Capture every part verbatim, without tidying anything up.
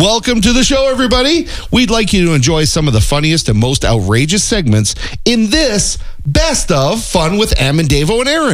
Welcome to the show, everybody. We'd like you to enjoy some of the funniest and most outrageous segments in this Best of Fun with Am and Davo and Aaron.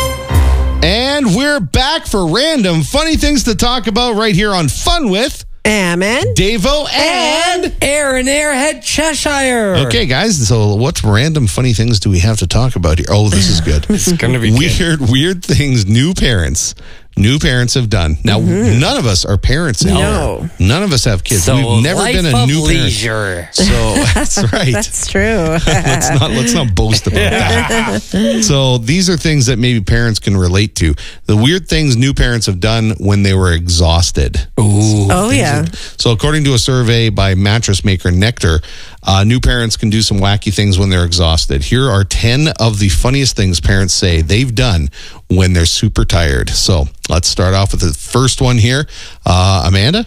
And we're back for random funny things to talk about right here on Fun with Am and Davo and Aaron Airhead Cheshire. Okay, guys, so what random funny things do we have to talk about here? Oh, this is good. It's going to be weird, good. weird things new parents New parents have done. Now, mm-hmm. none of us are parents now. No. None of us have kids. So We've never life been a of new leisure. parent. So that's right. That's true. let's not let's not boast about that. So these are things that maybe parents can relate to. The weird things new parents have done when they were exhausted. Ooh. Oh, yeah. That, so according to a survey by mattress maker Nectar, uh, new parents can do some wacky things when they're exhausted. Here are ten of the funniest things parents say they've done when they're super tired. So let's start off with the first one here. Uh, Amanda?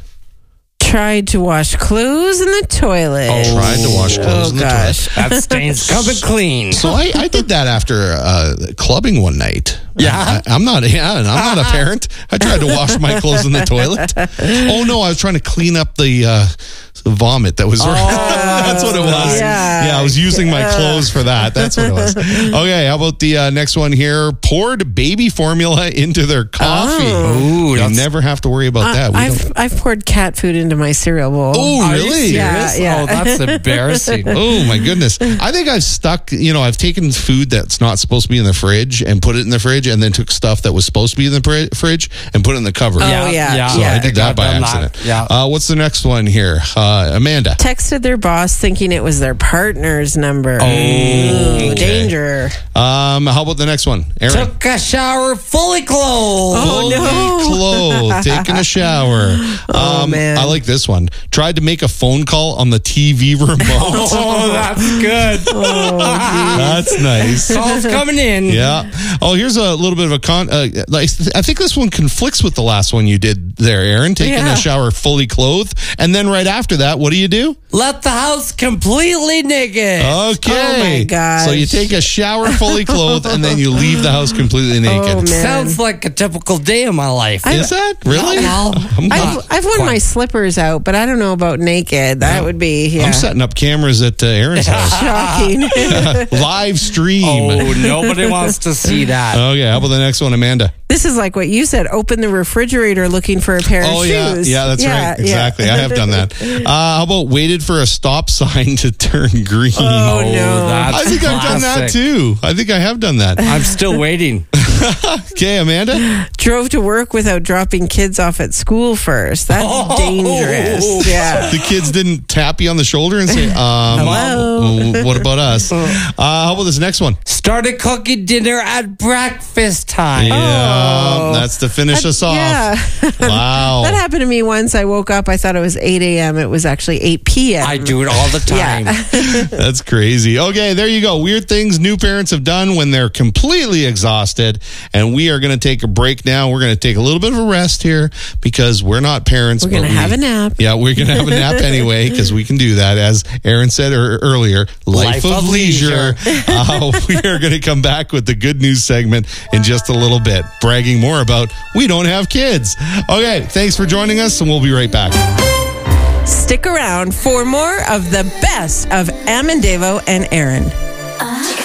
Tried to wash clothes in the toilet. Oh, tried to wash clothes oh, in the gosh. toilet. That stain's coming clean. So I, I did that after uh, clubbing one night. Yeah? I, I'm not yeah, I'm not a parent. I tried to wash my clothes in the toilet. Oh, no, I was trying to clean up the... Uh, vomit that was oh, that's what it was. Yeah. yeah I was using my clothes for that. That's what it was. Okay, how about the uh, next one here? Poured baby formula into their coffee. Oh. Ooh, you never have to worry about uh, that. We I've don't... I've poured cat food into my cereal bowl. Oh, really? Yeah, yeah. Oh, that's embarrassing. Oh, my goodness. I think I've stuck, you know, I've taken food that's not supposed to be in the fridge and put it in the fridge, and then took stuff that was supposed to be in the fridge and put it in the cupboard. Oh, yeah. yeah. So yeah. I did that by accident. That. Yeah. Uh, what's the next one here? Uh, Amanda. Texted their boss thinking it was their partner's number. Oh, Ooh, okay. danger. Um, how about the next one? Aaron. Took a shower fully clothed. Oh, no. Clothed, taking a shower. Oh, um, man. I like this one. Tried to make a phone call on the T V remote. Oh, that's good. Oh, That's nice. Call's coming in. Yeah. Oh, here's a little bit of a con. Uh, like, I think this one conflicts with the last one you did there, Aaron. Taking Yeah. a shower fully clothed, and then right after that, what do you do? Let the house completely naked. Okay. Oh, my gosh. So you take a shower fully clothed, and then you leave the house completely naked. Oh, man. Sounds like a typical day of my life. Is that really? Well, I'm, I've, not- I've worn quite. my slippers out, but I don't know about naked. That would be, yeah. I'm setting up cameras at uh, Aaron's house. Shocking. Live stream. Oh, nobody wants to see that. Okay, how about the next one, Amanda? This is like what you said. Open the refrigerator looking for a pair Oh, of yeah. shoes. Yeah, that's Yeah, right. Exactly. I have done that. Uh, how about waited for a stop sign to turn green? Oh, no. that's I think I've done that classic. too. I think I have done that. I'm still waiting. Okay, Amanda? Drove to work without dropping kids off at school first. That's Oh. dangerous. Yeah. The kids didn't tap you on the shoulder and say, um, Hello? what about us? Uh, how about this next one? Started cooking dinner at breakfast time. Yeah, that's to finish us off. Yeah. Wow. That happened to me once. I woke up. I thought it was eight a.m. It was actually eight p.m. I do it all the time. Yeah. That's crazy. Okay, there you go. Weird things new parents have done when they're completely exhausted. And we are going to take a break now. We're going to take a little bit of a rest here because we're not parents. We're going to but we- have a nap. Yeah, we're going to have a nap anyway because we can do that. As Aaron said er- earlier, life, Life of, of leisure. leisure. uh, we are going to come back with the good news segment in just a little bit, bragging more about we don't have kids. Okay, thanks for joining us, and we'll be right back. Stick around for more of the best of Am and Davo and Aaron.